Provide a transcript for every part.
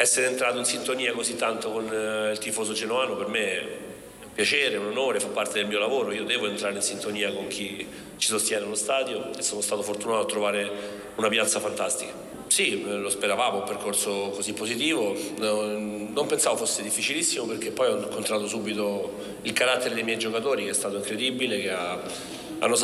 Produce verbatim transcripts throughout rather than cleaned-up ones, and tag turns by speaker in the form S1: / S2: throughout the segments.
S1: essere entrato in sintonia così tanto con il tifoso genoano per me è un piacere, un onore, fa parte del mio lavoro. Io devo entrare in sintonia con chi ci sostiene allo stadio e sono stato fortunato a trovare una piazza fantastica. Sì, lo speravamo, un percorso così positivo, non pensavo fosse difficilissimo perché poi ho incontrato subito il carattere dei miei giocatori che è stato incredibile, che ha, hanno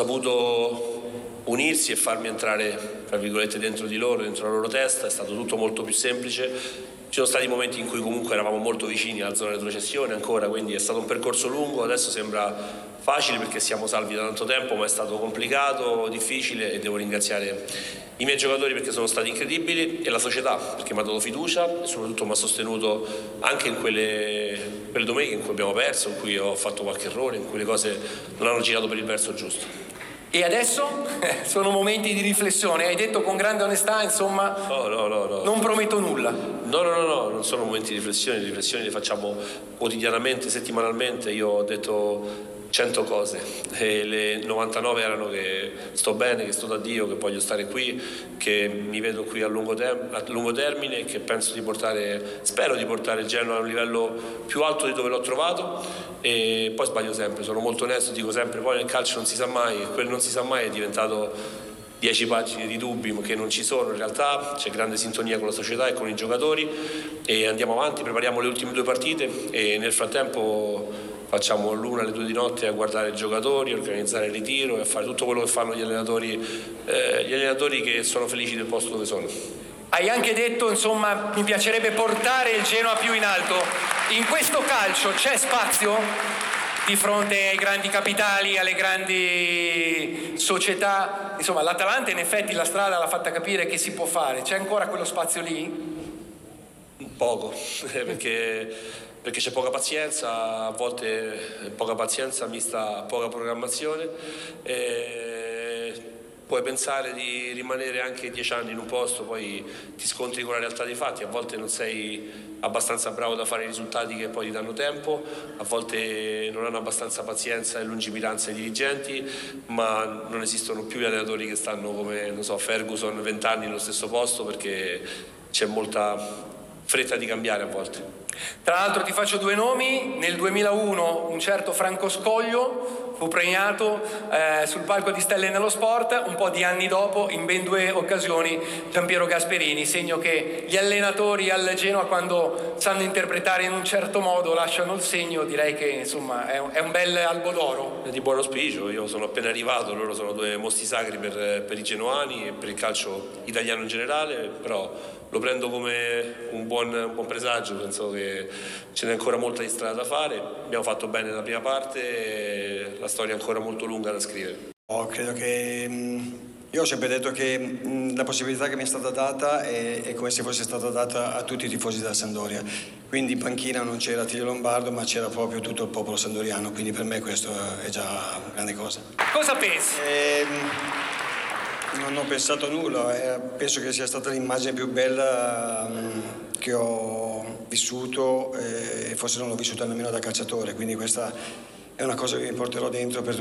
S1: saputo unirsi e farmi entrare, tra virgolette, dentro di loro, dentro la loro testa, è stato tutto molto più semplice. Ci sono stati momenti in cui comunque eravamo molto vicini alla zona di retrocessione ancora, quindi è stato un percorso lungo, adesso sembra facile perché siamo salvi da tanto tempo, ma è stato complicato, difficile e devo ringraziare i miei giocatori perché sono stati incredibili e la società perché mi ha dato fiducia e soprattutto mi ha sostenuto anche in quelle, quelle domeniche in cui abbiamo perso, in cui ho fatto qualche errore, in cui le cose non hanno girato per il verso giusto.
S2: E adesso sono momenti di riflessione, hai detto con grande onestà, insomma,
S1: no, no, no, no.
S2: non prometto nulla.
S1: No, no, no, no, non sono momenti di riflessione, le riflessioni le facciamo quotidianamente, settimanalmente. Io ho detto cento cose e le novantanove erano che sto bene, che sto da Dio, che voglio stare qui, che mi vedo qui a lungo, tem- a lungo termine e che penso di portare, spero di portare il Genoa a un livello più alto di dove l'ho trovato. E poi sbaglio sempre, sono molto onesto, dico sempre poi nel calcio non si sa mai, quel non si sa mai è diventato dieci pagine di dubbi che non ci sono, in realtà c'è grande sintonia con la società e con i giocatori e andiamo avanti, prepariamo le ultime due partite e nel frattempo facciamo l'una alle due di notte a guardare i giocatori, a organizzare il ritiro e a fare tutto quello che fanno gli allenatori, eh, gli allenatori che sono felici del posto dove sono.
S2: Hai anche detto, insomma, mi piacerebbe portare il Genoa più in alto. In questo calcio c'è spazio di fronte ai grandi capitali, alle grandi società? Insomma, l'Atalanta in effetti la strada l'ha fatta capire che si può fare. C'è ancora quello spazio lì?
S1: Poco, perché, perché c'è poca pazienza, a volte poca pazienza mista a poca programmazione. E puoi pensare di rimanere anche dieci anni in un posto, poi ti scontri con la realtà dei fatti, a volte non sei abbastanza bravo da fare i risultati che poi ti danno tempo, a volte non hanno abbastanza pazienza e lungimiranza i dirigenti, ma non esistono più gli allenatori che stanno come, non so, Ferguson, vent'anni nello stesso posto perché c'è molta fretta di cambiare a volte.
S2: Tra l'altro ti faccio due nomi, nel duemilauno un certo Franco Scoglio fu premiato eh, sul palco di Stelle nello Sport, un po' di anni dopo in ben due occasioni Giampiero Gasperini, segno che gli allenatori al Genoa quando sanno interpretare in un certo modo lasciano il segno, direi che insomma è un, è un bel albo d'oro.
S1: È di buon auspicio, io sono appena arrivato, loro sono due mostri sacri per, per i genoani e per il calcio italiano in generale, però lo prendo come un buon, un buon presagio, penso che ce n'è ancora molta di strada da fare, abbiamo fatto bene la prima parte e la storia è ancora molto lunga da scrivere.
S3: Oh, credo che mh, io ho sempre detto che mh, la possibilità che mi è stata data è, è come se fosse stata data a tutti i tifosi della Sampdoria, quindi in panchina non c'era Tilio Lombardo ma c'era proprio tutto il popolo sandoriano, quindi per me questo è già una grande cosa.
S2: Cosa pensi?
S3: E, non ho pensato a nulla, eh, penso che sia stata l'immagine più bella mh, che ho vissuto eh, e forse non l'ho vissuta nemmeno da calciatore, quindi questa è una cosa che mi porterò dentro per